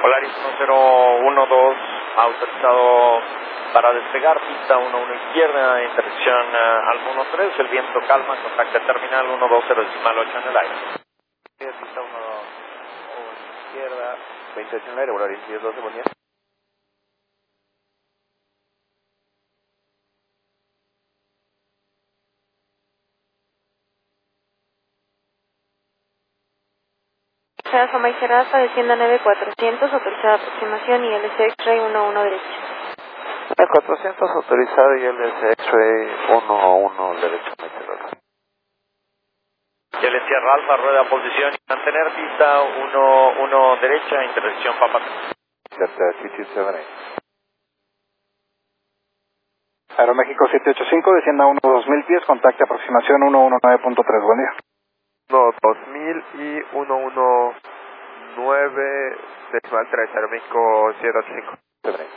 Polaris 1012, autorizado para despegar, pista 11 izquierda, intersección al 13, el viento calma, contacta terminal 120.8 en el aire. Pista 11 izquierda, 28 en el aire, Polaris 1012, buen día. Fama y Cerraza, descienda 9400, autorizada aproximación y LC X-Ray 11 derecha. 400 autorizado y LC X-Ray 11 derecha, Y el Sierra Alfa, rueda posición y mantener, pista 11 derecha, intersección Papa. Aeroméxico 785, descienda 2000 pies, contacte aproximación 119.3, buen día. 2000 y 119.3, Aeroméxico 785.